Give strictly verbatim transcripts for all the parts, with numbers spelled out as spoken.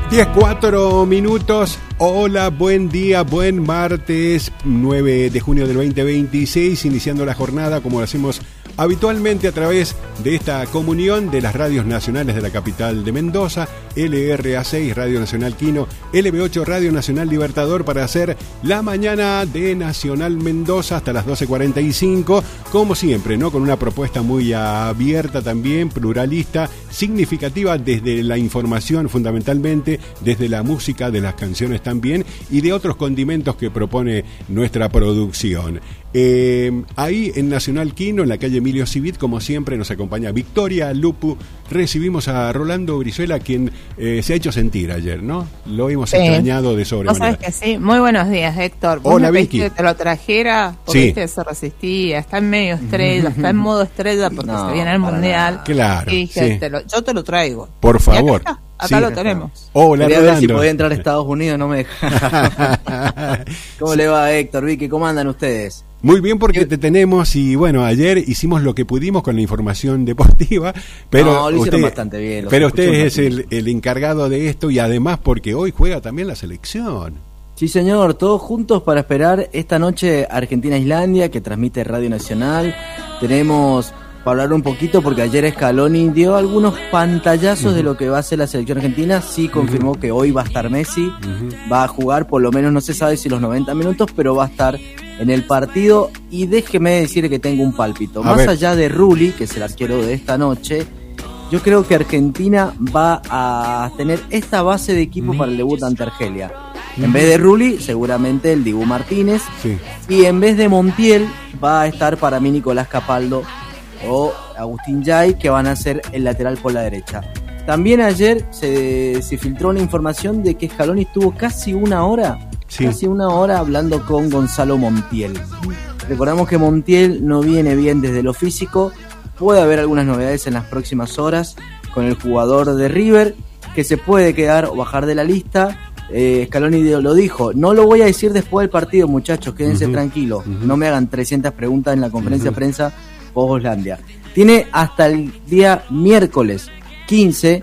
diez, cuatro minutos. Hola, buen día, buen martes, nueve de junio del veinte veintiséis, iniciando la jornada como lo hacemos habitualmente a través de esta comunión de las radios nacionales de la capital de Mendoza, L R A seis, Radio Nacional Quino, L B ocho, Radio Nacional Libertador, para hacer la mañana de Nacional Mendoza hasta las doce cuarenta y cinco, como siempre, ¿no? Con una propuesta muy abierta también, pluralista, significativa desde la información fundamentalmente, desde la música, de las canciones también y de otros condimentos que propone nuestra producción. Eh, ahí en Nacional Quino, en la calle Emilio Civit, como siempre nos acompaña Victoria Lupu. Recibimos a Rolando Brizuela, quien eh, se ha hecho sentir ayer, ¿no? Lo hemos sí. extrañado de sobremanera. ¿Vos sabés que sí? Muy buenos días, Héctor. ¿Vos Hola, me Vicky. Que te lo trajera porque sí. se resistía, está en medio estrella, está en modo estrella porque no, se viene el mundial. Nada. Claro. Y dije, sí. te lo, yo te lo traigo. Por favor. Acá, acá sí. lo tenemos. Hola, Quería Rolando. ver si podía entrar a Estados Unidos, no me deja. ¿Cómo le va, Héctor, Vicky? ¿Cómo andan ustedes? Muy bien, porque te tenemos y bueno, ayer hicimos lo que pudimos con la información deportiva, pero no, lo hicieron usted, bastante bien. Pero usted es el, el encargado de esto y además porque hoy juega también la selección. Sí, señor, todos juntos para esperar esta noche Argentina-Islandia que transmite Radio Nacional. Tenemos para hablar un poquito porque ayer Scaloni dio algunos pantallazos uh-huh. de lo que va a ser la selección argentina. Sí confirmó uh-huh. que hoy va a estar Messi, uh-huh. va a jugar, por lo menos no se sabe si los noventa minutos, pero va a estar en el partido. Y déjeme decir que tengo un pálpito. A Más ver. allá de Rulli, que es el arquero de esta noche, yo creo que Argentina va a tener esta base de equipo uh-huh. para el debut ante Argelia. Uh-huh. En vez de Rulli, seguramente el Dibu Martínez. Sí. Y en vez de Montiel, va a estar para mí Nicolás Capaldo o Agustín Yay, que van a ser el lateral por la derecha. También ayer se, se filtró una información de que Scaloni estuvo casi una hora, sí. casi una hora hablando con Gonzalo Montiel. Recordamos que Montiel no viene bien desde lo físico, puede haber algunas novedades en las próximas horas con el jugador de River, que se puede quedar o bajar de la lista. Eh, Scaloni lo dijo, no lo voy a decir después del partido, muchachos, quédense uh-huh. tranquilos, uh-huh. no me hagan trescientas preguntas en la conferencia uh-huh. de prensa post-Islandia. Tiene hasta el día miércoles quince,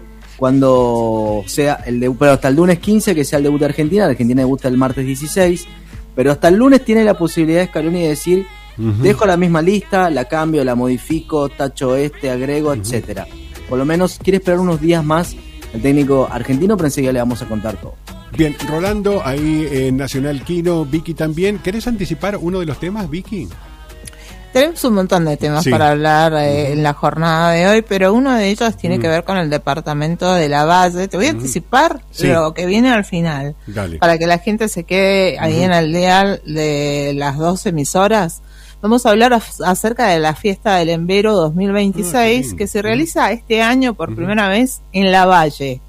cuando sea el debut, pero hasta el lunes quince que sea el debut de Argentina. Argentina debuta el martes dieciséis, pero hasta el lunes tiene la posibilidad de Scaloni de decir uh-huh. dejo la misma lista, la cambio, la modifico, tacho este, agrego, uh-huh. etcétera. Por lo menos quiere esperar unos días más el técnico argentino, pero enseguida le vamos a contar todo. Bien, Rolando, ahí en Nacional Quino, Vicky también. ¿Querés anticipar uno de los temas, Vicky? Tenemos un montón de temas sí. para hablar eh, uh-huh. en la jornada de hoy, pero uno de ellos tiene uh-huh. que ver con el departamento de La Valle. Te voy a uh-huh. anticipar sí. lo que viene al final, Dale. Para que la gente se quede ahí uh-huh. en el dial de las dos emisoras. Vamos a hablar af- acerca de la fiesta del Embero dos mil veintiséis, uh-huh. que se realiza este año por uh-huh. primera vez en La Valle.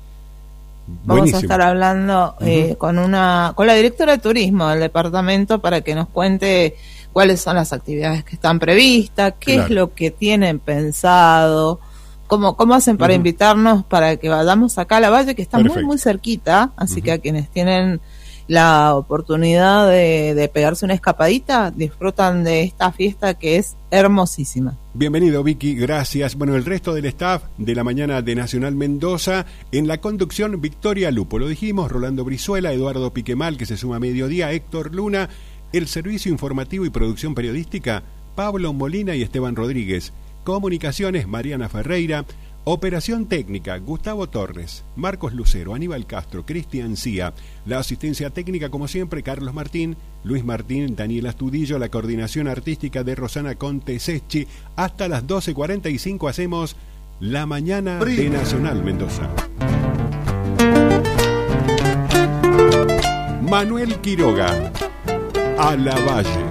Vamos Buenísimo. a estar hablando eh, uh-huh. con una con la directora de turismo del departamento para que nos cuente cuáles son las actividades que están previstas, qué claro. es lo que tienen pensado, cómo cómo hacen para uh-huh. invitarnos para que vayamos acá a La Valle, que está Perfecto. muy muy cerquita, así uh-huh. que a quienes tienen la oportunidad de, de pegarse una escapadita, disfrutan de esta fiesta que es hermosísima. Bienvenido, Vicky, gracias. Bueno, el resto del staff de la mañana de Nacional Mendoza, en la conducción Victoria Lupo, lo dijimos, Rolando Brizuela, Eduardo Piquemal, que se suma a mediodía, Héctor Luna, el servicio informativo y producción periodística, Pablo Molina y Esteban Rodríguez, comunicaciones, Mariana Ferreira, operación técnica, Gustavo Torres, Marcos Lucero, Aníbal Castro, Cristian Cía, la asistencia técnica, como siempre, Carlos Martín, Luis Martín, Daniel Astudillo, la coordinación artística de Rosana Conte Seschi. Hasta las doce cuarenta y cinco hacemos la mañana de Nacional Mendoza. Manuel Quiroga, a La Valle.